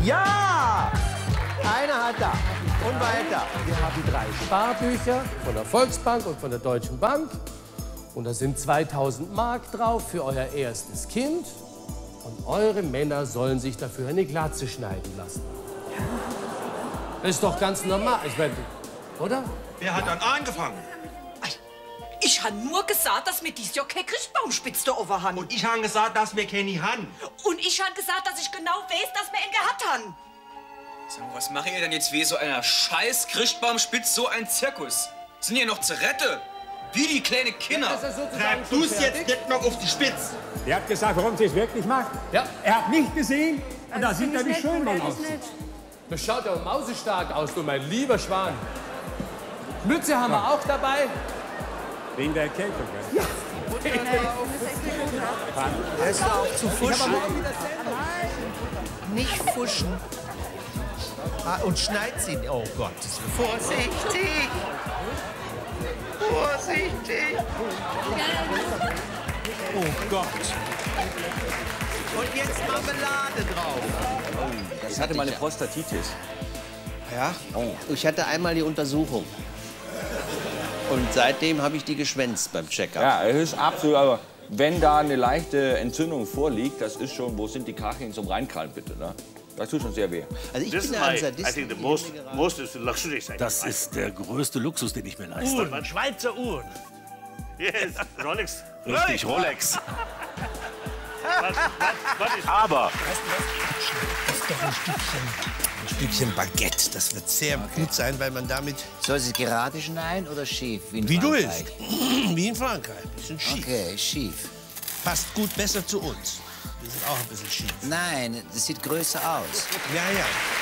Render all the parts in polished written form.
Ja! Einer hat da. Und weiter. Wir haben 3 Sparbücher von der Volksbank und von der Deutschen Bank. Und da sind 2000 Mark drauf für euer erstes Kind. Und eure Männer sollen sich dafür eine Glatze schneiden lassen. Das ist doch ganz normal, ich meine, oder? Wer hat dann angefangen? Ich habe nur gesagt, dass wir dieses Jahr keine Christbaumspitze da oben haben. Und ich habe gesagt, dass wir keine haben. Und ich habe gesagt, dass ich genau weiß, dass wir einen gehabt haben. Sag mal, was macht ihr denn jetzt wie so einer scheiß Christbaumspitz, so ein Zirkus? Sind hier noch Zerrette? Wie die kleinen Kinder. Treib du's jetzt nicht noch auf die Spitze. Er hat gesagt, warum sie es wirklich macht. Ja. Er hat nicht gesehen und da sieht er, wie schön man aussieht. Das schaut ja mausestark aus, du mein lieber Schwan. Mütze haben wir auch dabei. Wegen der Erkältung, gell? Er ist auch zu fuschen. Nicht fuschen. Ah, und schneit sie. Oh Gott. Vorsichtig. Vorsichtig. Oh Gott. Und jetzt Marmelade drauf. Ich hatte mal eine Prostatitis. Ja? Oh. Ich hatte einmal die Untersuchung. Und seitdem habe ich die geschwänzt beim Check-up. Ja, es ist absolut, aber wenn da eine leichte Entzündung vorliegt, das ist schon, wo sind die Kacheln zum Reinkrallen bitte, ne? Das tut schon sehr weh. Also ich bin ein Sadist. Das ist der größte Luxus, den ich mir leiste. Uhren, Schweizer Uhren. Yes, Rolex. Richtig, Rolex. Was ist Aber Das ist doch ein Stückchen Baguette. Das wird sehr gut sein, weil man damit... Soll sie gerade schneiden oder schief? Wie du willst. Wie in Frankreich. Bisschen schief. Okay, schief. Passt gut besser zu uns. Wir sind auch ein bisschen schief. Nein, das sieht größer aus. Ja, ja.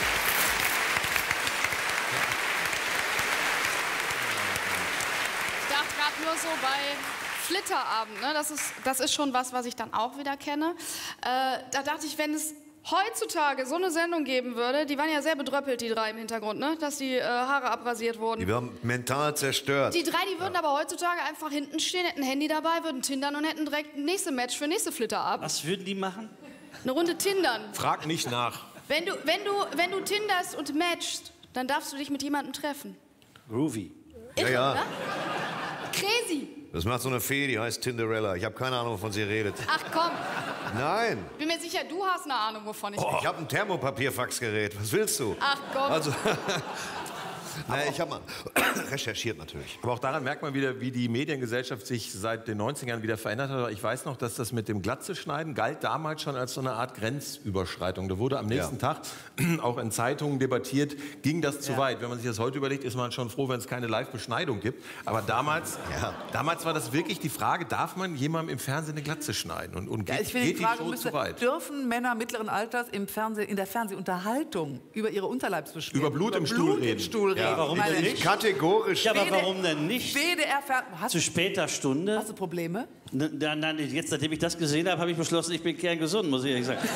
Ich dachte gerade nur so bei Flitterabend, ne? Das ist schon was ich dann auch wieder kenne. Da dachte ich, wenn es heutzutage so eine Sendung geben würde, die waren ja sehr bedröppelt, die 3 im Hintergrund, ne? Dass die Haare abrasiert wurden. Die werden mental zerstört. Die 3, die würden aber heutzutage einfach hinten stehen, hätten ein Handy dabei, würden tindern und hätten direkt ein nächste Match für nächste Flitterabend. was würden die machen? Eine Runde tindern. Frag nicht nach. Wenn du tinderst und matchst, dann darfst du dich mit jemandem treffen. Groovy. Irre, Ja. oder? Crazy. Das macht so eine Fee, die heißt Tinderella. Ich habe keine Ahnung, wovon sie redet. Ach komm, Nein. bin mir sicher, du hast eine Ahnung, wovon ich rede. Ich habe ein Thermopapierfaxgerät. Was willst du? Ach komm. Also, naja, ich habe mal recherchiert natürlich. Aber auch daran merkt man wieder, wie die Mediengesellschaft sich seit den 90ern wieder verändert hat. Ich weiß noch, dass das mit dem Glatzeschneiden galt damals schon als so eine Art Grenzüberschreitung. Da wurde am nächsten Tag auch in Zeitungen debattiert, ging das zu weit. Wenn man sich das heute überlegt, ist man schon froh, wenn es keine Live-Beschneidung gibt. Aber damals war das wirklich die Frage, darf man jemandem im Fernsehen eine Glatze schneiden? Und Ja, geht, ich finde, geht die Frage Show müsste, zu weit? dürfen Männer mittleren Alters in der Fernsehunterhaltung über ihre Unterleibsbeschwerden, Über Blut im Stuhl reden? Ja, warum denn nicht? Kategorisch. Ja, aber warum denn nicht? Zu später Stunde? Hast du Probleme? Nein, jetzt, nachdem ich das gesehen habe, habe ich beschlossen, ich bin kerngesund, muss ich ehrlich sagen.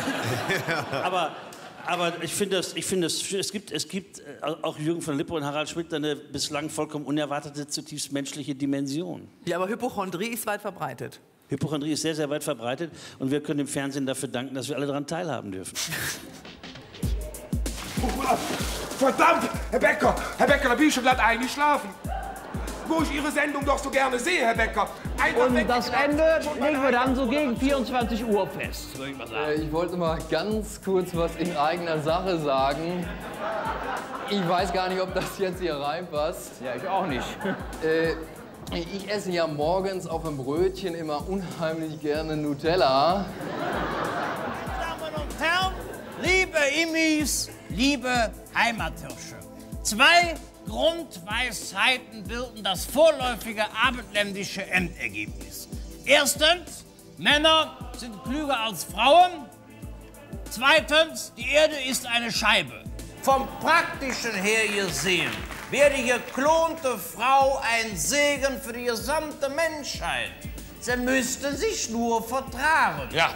Aber ich finde, es gibt auch Jürgen von Lippe und Harald Schmidt eine bislang vollkommen unerwartete, zutiefst menschliche Dimension. Ja, aber Hypochondrie ist weit verbreitet. Hypochondrie ist sehr, sehr weit verbreitet und wir können dem Fernsehen dafür danken, dass wir alle daran teilhaben dürfen. Verdammt, Herr Becker, da bin ich schon glatt eingeschlafen. Wo ich Ihre Sendung doch so gerne sehe, Herr Becker. Und das Ende legen wir dann so gegen 24 Uhr fest, würde ich mal sagen. Ich wollte mal ganz kurz was in eigener Sache sagen. Ich weiß gar nicht, ob das jetzt hier reinpasst. Ja, ich auch nicht. Ich esse ja morgens auf dem Brötchen immer unheimlich gerne Nutella. Meine Damen und Herren, liebe Immis, liebe Heimathirsche. 2 Grundweisheiten bilden das vorläufige abendländische Endergebnis. Erstens, Männer sind klüger als Frauen. Zweitens, die Erde ist eine Scheibe. Vom Praktischen her gesehen wäre die geklonte Frau ein Segen für die gesamte Menschheit. Sie müssten sich nur vertragen. Ja.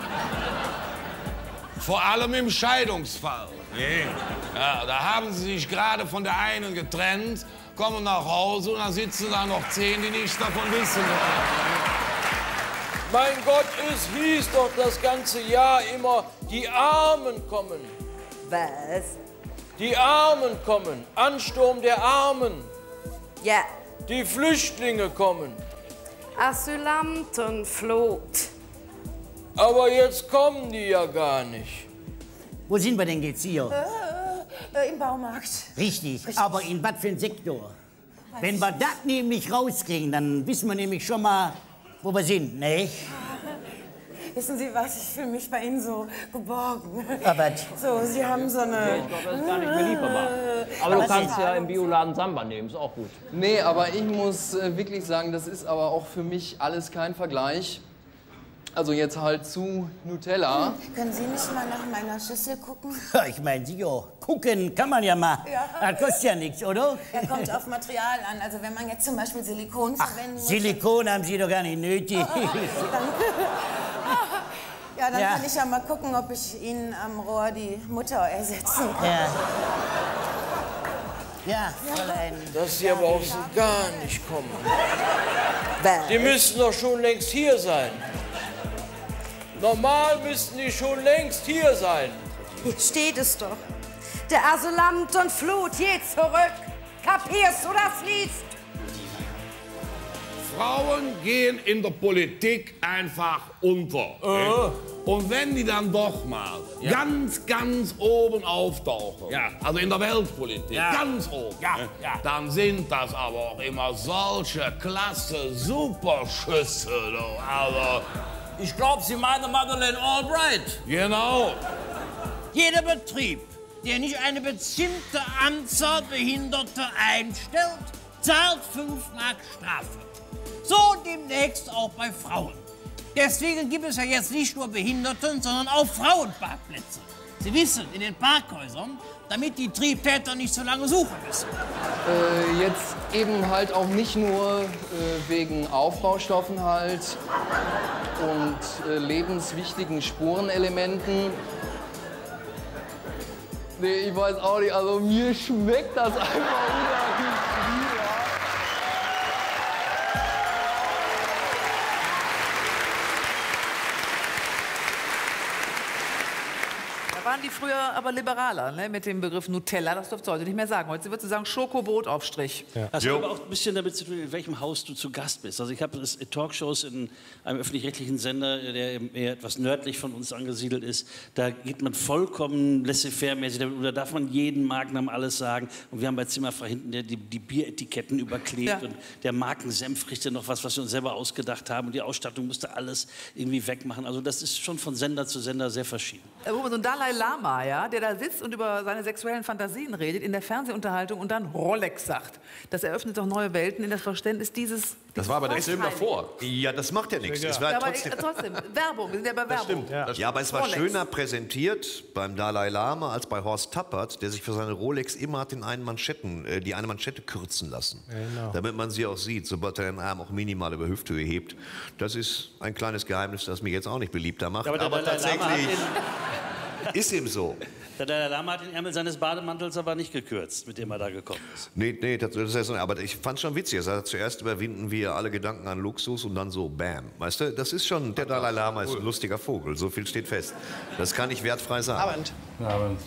Vor allem im Scheidungsfall. Ja, da haben sie sich gerade von der einen getrennt, kommen nach Hause und dann sitzen da noch 10, die nichts davon wissen wollen. Mein Gott, es hieß doch das ganze Jahr immer, die Armen kommen. Was? Die Armen kommen. Ansturm der Armen. Ja. Die Flüchtlinge kommen. Asylantenflut. Aber jetzt kommen die ja gar nicht. Wo sind wir denn jetzt hier? Im Baumarkt. Richtig. Aber in was für ein Sektor? Wenn wir das nämlich rauskriegen, dann wissen wir nämlich schon mal, wo wir sind, ne? Wissen Sie was? Ich fühle mich bei Ihnen so geborgen. Aber So, Sie haben so eine... Ich glaube, das ist gar nicht mehr lieferbar. Aber du kannst ja im Bioladen Samba nehmen, ist auch gut. Nee, aber ich muss wirklich sagen, das ist aber auch für mich alles kein Vergleich. Also jetzt halt zu Nutella. Können Sie nicht mal nach meiner Schüssel gucken? Ich meine, sicher, gucken kann man ja mal. Ja. Das kostet ja nichts, oder? Er kommt auf Material an. Also wenn man jetzt zum Beispiel Silikon verwenden muss... Silikon haben Sie doch gar nicht nötig. Ja, dann Ja. kann ich ja mal gucken, ob ich Ihnen am Rohr die Mutter ersetzen kann. Ja. Ja, Fräulein. Dass die aber auch so gar nicht kommen. Die müssten doch schon längst hier sein. Normal müssten die schon längst hier sein. Hier steht es doch. Der Asylantenflut, je zurück. Kapierst du das Lied? Frauen gehen in der Politik einfach unter. Und wenn die dann doch mal ganz oben auftauchen, also in der Weltpolitik, ganz oben, dann sind das aber auch immer solche klasse Superschüsse. Also, Ich glaube, Sie meinen Madeleine Albright. Genau. Jeder Betrieb, der nicht eine bestimmte Anzahl Behinderter einstellt, zahlt 5 Mark Strafe. So demnächst auch bei Frauen. Deswegen gibt es ja jetzt nicht nur Behinderten, sondern auch Frauenparkplätze. Sie wissen, in den Parkhäusern, damit die Triebtäter nicht so lange suchen müssen. Jetzt eben halt auch nicht nur wegen Aufbaustoffen halt und lebenswichtigen Spurenelementen. Nee, ich weiß auch nicht, also mir schmeckt das einfach wieder. Da waren die früher aber liberaler, ne, mit dem Begriff Nutella. Das dürft ihr heute nicht mehr sagen. Heute würdest du sagen Schokobrotaufstrich. Das hat aber auch ein bisschen damit zu tun, in welchem Haus du zu Gast bist. Also ich habe Talkshows in einem öffentlich-rechtlichen Sender, der eben eher etwas nördlich von uns angesiedelt ist. Da geht man vollkommen laissez-faire-mäßig damit. Da darf man jeden Markennamen alles sagen. Und wir haben bei Zimmerfrei hinten die Bieretiketten überklebt. Ja. Und der Markensenf kriegte noch was wir uns selber ausgedacht haben. Und die Ausstattung musste alles irgendwie wegmachen. Also das ist schon von Sender zu Sender sehr verschieden. Wo man so ein Dalai Lama, ja, der da sitzt und über seine sexuellen Fantasien redet in der Fernsehunterhaltung und dann Rolex sagt. Das eröffnet doch neue Welten in das Verständnis dieses... Das war aber der Film davor. Ja, das macht ja nichts. Es war Ja, aber trotzdem Werbung, wir sind ja bei Werbung. Ja, aber es war Rolex. schöner präsentiert beim Dalai Lama als bei Horst Tappert, der sich für seine Rolex immer hat die eine Manschette kürzen lassen. Genau. Damit man sie auch sieht, sobald er den Arm auch minimal über Hüfthöhe hebt. Das ist ein kleines Geheimnis, das mich jetzt auch nicht beliebter macht. Aber der Dalai Lama hat ist ihm so. Der Dalai Lama hat den Ärmel seines Bademantels aber nicht gekürzt, mit dem er da gekommen ist. Nee, das ist so, aber ich fand schon witzig. Er sagt, zuerst überwinden wir alle Gedanken an Luxus und dann so, bam. Weißt du, das ist schon, der Dalai Lama ist ein lustiger Vogel, so viel steht fest. Das kann ich wertfrei sagen. Abend. Abend.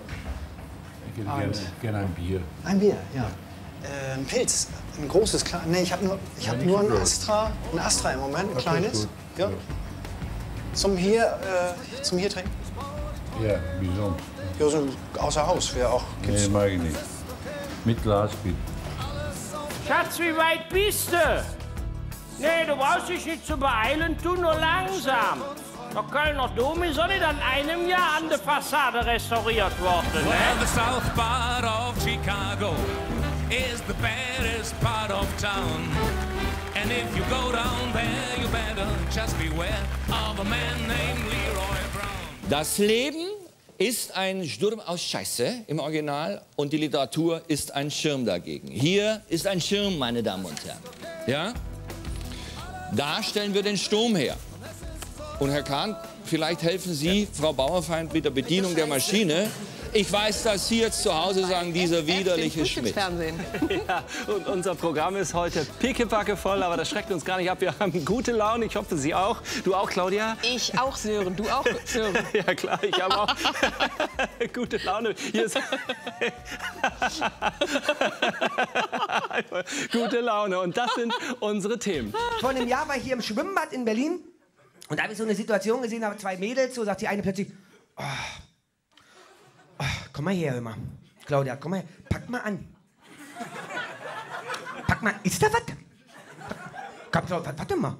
Ich hätte gerne ein Bier. Ein Bier, ja. Ein Pilz, ein großes, klar. Nee, ich habe nur ein Astra im Moment, ein kleines. Gut. Ja. Zum hier trinken? Ja, wieso? Ja, so außer Haus wäre auch. Nee, mag ich nicht. Mit Glas, bitte. Schatz, wie weit bist du? Nee, du brauchst dich nicht zu beeilen, tu nur langsam. Der Kölner Dom ist auch nicht an einem Jahr an der Fassade restauriert worden. Well, the south part of Chicago is the baddest part of town. And if you go down there, you better just beware of a man named Leroy Brown. Das Leben ist ein Sturm aus Scheiße im Original und die Literatur ist ein Schirm dagegen. Hier ist ein Schirm, meine Damen und Herren. Ja? Da stellen wir den Sturm her. Und Herr Kahn, vielleicht helfen Sie Frau Bauerfeind mit der Bedienung der Maschine. Ich weiß, dass Sie jetzt zu Hause sagen, dieser widerliche Schmidt. Ja, und unser Programm ist heute pickepacke voll, aber das schreckt uns gar nicht ab. Wir haben gute Laune, ich hoffe, Sie auch. Du auch, Claudia? Ich auch, Sören. Du auch, Sören. Ja, klar, ich habe auch gute Laune. Hier ist gute Laune und das sind unsere Themen. Vor einem Jahr war ich hier im Schwimmbad in Berlin und da habe ich so eine Situation gesehen, da haben 2 Mädels, so sagt die eine plötzlich, komm mal her, hör mal. Claudia, komm mal her, pack mal an. Pack mal, ist da was? Komm, Claudia, warte mal.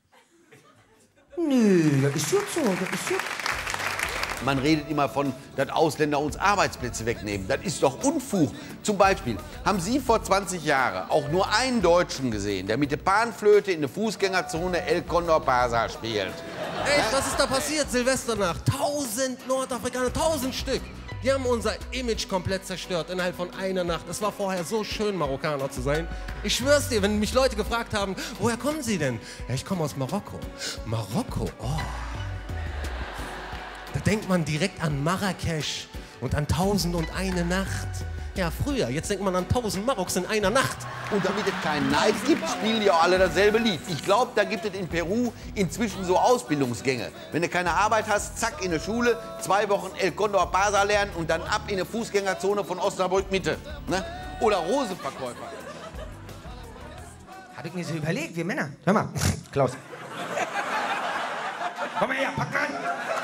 Nö, das ist gut so, das ist gut. Man redet immer von, dass Ausländer uns Arbeitsplätze wegnehmen. Das ist doch Unfug. Zum Beispiel, haben Sie vor 20 Jahren auch nur einen Deutschen gesehen, der mit der Panflöte in der Fußgängerzone El Condor Pasa spielt? Echt, was ist da passiert, Silvesternacht? 1000 Nordafrikaner, 1000 Stück. Die haben unser Image komplett zerstört innerhalb von einer Nacht. Es war vorher so schön, Marokkaner zu sein. Ich schwör's dir, wenn mich Leute gefragt haben, woher kommen Sie denn? Ja, ich komme aus Marokko. Marokko, oh. Da denkt man direkt an Marrakesch und an 1001 Nacht. Ja, früher, jetzt denkt man an 1000 Maroks in einer Nacht. Und damit es keinen Neid gibt, spielen die auch alle dasselbe Lied. Ich glaube, da gibt es in Peru inzwischen so Ausbildungsgänge. Wenn du keine Arbeit hast, zack, in der Schule, 2 Wochen El Condor Pasa lernen und dann ab in eine Fußgängerzone von Osnabrück Mitte. Ne? Oder Rosenverkäufer. Hab ich mir so überlegt, wir Männer. Hör mal, Klaus. Komm mal her, pack mal an.